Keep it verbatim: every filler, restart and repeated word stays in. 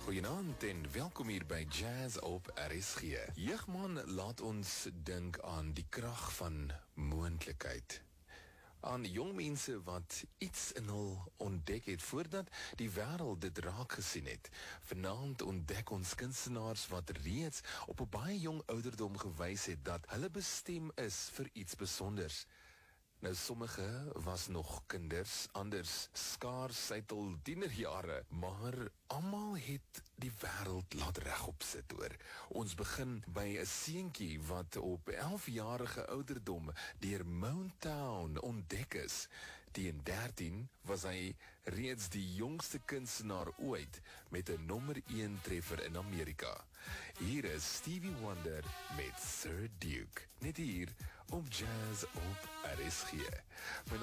Goeienaand en welkom hier by Jazz op R S G. Jeugman laat ons dink aan die krag van moontlikheid. Aan jong mense wat iets in hul ontdek het voordat die wêreld dit raak gesien het. Vanaand ontdek ons kunstenaars wat reeds op 'n baie jong ouderdom gewys het dat hulle bestem is vir iets besonders. Nou sommige was nog kinders, anders skaars uit hul tienerjare, maar almal het die wêreld laat regop sit hoor. Ons begin by 'n seentjie wat op elfjarige ouderdom deur Motown ontdek is. Teen dertien was hy reeds die jongste kunstenaar ooit met 'n nommer een treffer in Amerika. Hier is Stevie Wonder met Sir Duke, net hier op Jazz op R S G.